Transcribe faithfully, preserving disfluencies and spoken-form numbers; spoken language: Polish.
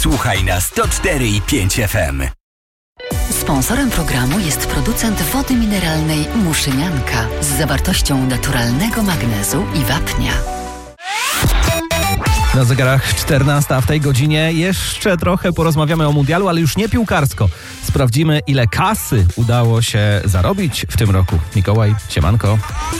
Słuchaj na sto cztery i pięć F M. Sponsorem programu jest producent wody mineralnej Muszynianka z zawartością naturalnego magnezu i wapnia. Na zegarach czternasta, a w tej godzinie jeszcze trochę porozmawiamy o mundialu, ale już nie piłkarsko. Sprawdzimy, ile kasy udało się zarobić w tym roku. Mikołaj, siemanko.